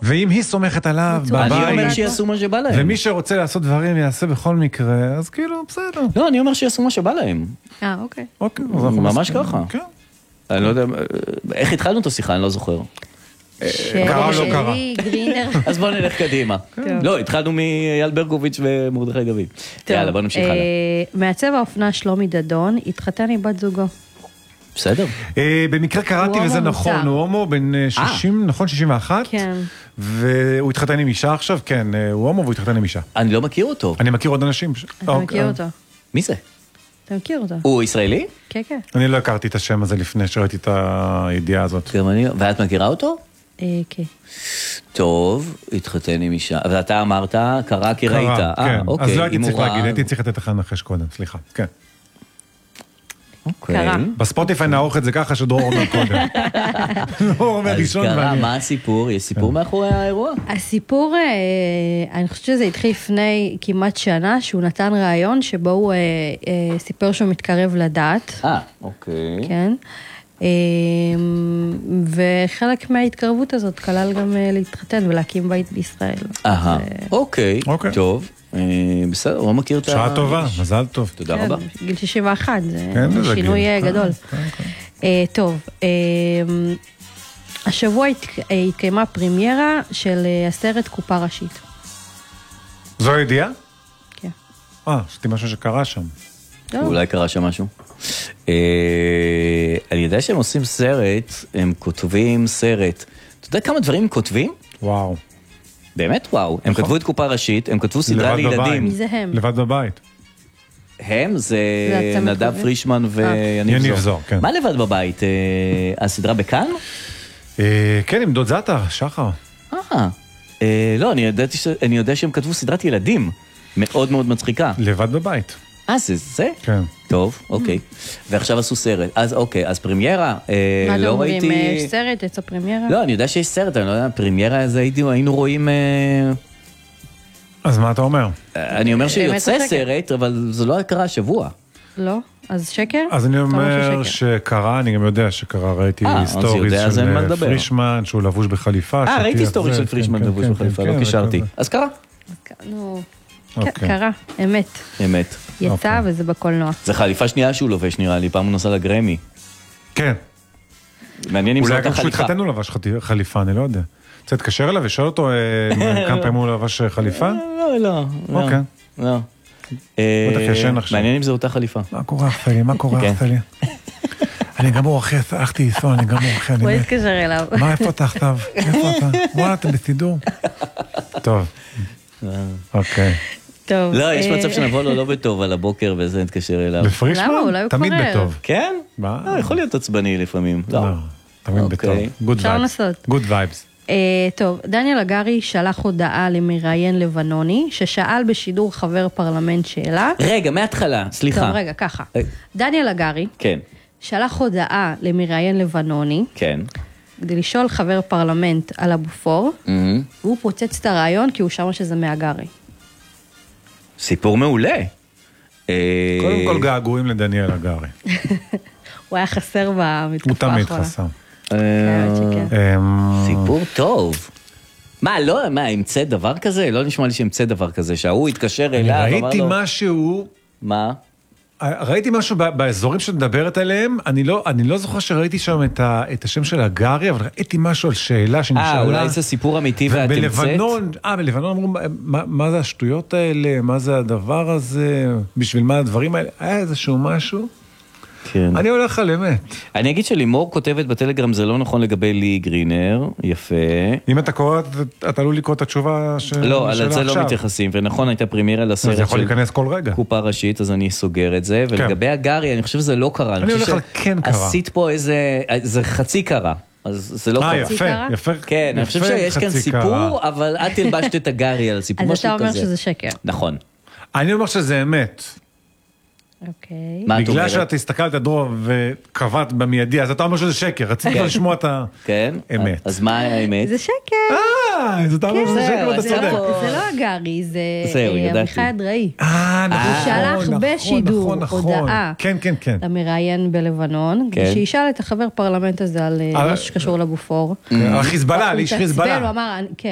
ואם היא סומכת עליו בבית... אני אומר שיעשו מה שבא להם. ומי שרוצה לעשות דברים יעשה בכל מקרה, אז כאילו, בסדר. לא, אני אומר שיעשו מה שבא להם. אוקיי. אוקיי. ממש ככה. כן. אני לא יודע, איך התחלנו את השיחה, אני לא זוכר. קרה או לא קרה. גרינר. אז בואו נלך קדימה. לא, התחלנו מאייל ברקוביץ' ומרדכי דוד. יאללה, בואו נמשיך הלאה. מעצב האופנה שלומי דדון התחתן עם בת זוגו. בסדר. במקרה קראתי וזה נכון, הוא הומו בן 60, נכון 61? כן. והוא התחתן עם אישה עכשיו? כן, הוא הומו והוא התחתן עם אישה. אני לא מכיר אותו. אני מכיר עוד אנשים. אתה מכיר אותו. מי זה? אתה מכיר אותו. הוא ישראלי? כן, כן. אני לא הכרתי את השם הזה לפני שראיתי את הידיעה הזאת. גם אני, ואת מכירה אותו? כן. טוב, התחתן עם אישה. אבל אתה אמרת, קרה כי ראית. כן. אוקיי. אז לא הייתי צריך להגיד, הייתי צריך לתת לך לנחש קודם, סליחה. כן. קרה. בספוטיפיי נערוך את זה ככה שדרור אומר קודם. דרור אומר ראשון אז קרה, ואני... מה הסיפור? יש סיפור מאחורי האירוע? הסיפור, אני חושבת שזה התחיל לפני כמעט שנה, שהוא נתן רעיון שבו הוא סיפר שהוא מתקרב לדת. אוקיי. כן. וחלק מההתקרבות הזאת כלל גם להתחתן ולהקים בית בישראל. אוקיי, טוב. בסדר, לא מכיר את ה... שעה טובה, מזל טוב. תודה רבה. גיל 61, זה שינוי גדול. טוב, השבוע התקיימה פרימיירה של הסרט קופה ראשית. זו הידיעה? כן. עשיתי משהו שקרה שם. אולי קרה שם משהו. אני יודע שהם עושים סרט, הם כותבים סרט. אתה יודע כמה דברים הם כותבים? וואו. באמת וואו. הם כתבו את קופה ראשית, הם כתבו סדרה לילדים. מי זה הם? לבד בבית. הם זה נדב פרישמן ויניב זוהר. כן. מה לבד בבית? הסדרה בכאן? כן, עם דוד זאטר, שחר. לא, אני יודע שהם כתבו סדרת ילדים. מאוד מאוד מצחיקה. לבד בבית. זה? כן. טוב, אוקיי. ועכשיו עשו סרט. אז אוקיי, אז פרימיירה, מה לא אתם ראיתי... אומרים, יש סרט, יצא פרימיירה? לא, אני יודע שיש סרט, אני לא יודע, פרימיירה הזה היינו רואים... אז מה אתה אומר? אני אומר שיוצא סרט, אבל זה לא קרה השבוע. לא? אז שקר? אז אני אומר שקרה, אני גם יודע שקרה, ראיתי סטוריז של פרישמן, שהוא לבוש בחליפה. ראיתי סטוריז של פרישמן לבוש בחליפה, לא קישרתי. אז קרה. קרה, אמת. אמת. יצא וזה בקולנוע. זה חליפה שנייה שהוא לובש נראה לי, פעם הוא נוסע לגרמי. כן. מעניין אם זאת אולי גם שהוא החליפה. התחתן הוא לבש חליפה, אני לא יודע. רוצה להתקשר אליו ושאל אותו כמה פעמים הוא לבש חליפה? לא. אוקיי. לא. בטח ישן עכשיו. מעניין אם זו אותה חליפה. מה קורה אחרי לי? מה קורה אחרי לי? אני גמור אחרי, הלכתי לנסוע, אני גמור אחרי. בוא נתקשר אליו. מה, איפה אתה עכשיו? איפה אתה? וואלה, אתה בסידור. טוב. אוקיי. טוב. לא, יש מצב שנבוא לו לא בטוב על הבוקר וזה נתקשר אליו. בפרישמן? למה? אולי הוא תמיד קורא. בטוב. כן? יכול להיות עצבני לפעמים. לא, תמיד בטוב. Good אפשר vibes. לנסות. Good vibes. טוב, דניאל הגרי שלח הודעה למראיין לבנוני, ששאל בשידור חבר פרלמנט שאלה. רגע, מההתחלה, סליחה. טוב, רגע, ככה. דניאל הגרי כן. שלח הודעה למראיין לבנוני, כן. כדי לשאול חבר פרלמנט על הבופור, והוא פוצץ את הרעיון כי הוא שמע שזה מהגרי. סיפור מעולה. קודם כל געגועים לדניאל הגרי. הוא היה חסר במתקפה האחרונה. הוא תמיד חסר. סיפור טוב. מה, לא, המצא דבר כזה? לא נשמע לי שהמצא דבר כזה, שההוא התקשר אליו, ראיתי משהו... מה? ראיתי משהו באזורים שאת מדברת עליהם, אני לא זוכר שראיתי שם את השם של הגרי, אבל ראיתי משהו על שאלה שנשאלה. אולי זה סיפור אמיתי ואת בלבנון אמרו, מה זה השטויות האלה, מה זה הדבר הזה, בשביל מה הדברים האלה, היה איזשהו משהו. כן. אני הולך על אמת. אני אגיד שלימור כותבת בטלגרם, זה לא נכון לגבי לי גרינר, יפה. אם אתה קורא, אתה עלול לקרוא את התשובה של לא, על זה לא מתייחסים, ונכון, הייתה פרימיירה לסרט זה יכול להיכנס כל רגע. קופה ראשית, אז אני סוגר את זה, ולגבי הגרי, אני חושב שזה לא קרה. אני הולך על כן קרה. עשית פה זה חצי קרה. אז זה לא קרה. יפה. כן, אני חושב שיש כאן סיפור, אבל את תלבשת את הגרי על סיפור משהו כזה. אז אתה אומר שזה שקר. נכון. אני אומר שזה אמת. אוקיי. בגלל שאת הסתכלת דרור וקבעת במיידי, אז אתה אומר שזה שקר, רציתי לשמוע את האמת. אז מה האמת? זה שקר. אז אתה אומר שזה שקר ואתה צודק. זה לא הגרי, זה ידעתי. אביחי אדראי. נכון, הוא שלח בשידור הודעה למראיין בלבנון, שישאל את החבר פרלמנט הזה על מה שקשור לבופור. החיזבאללה, על איש חיזבאללה. הוא אמר, כן.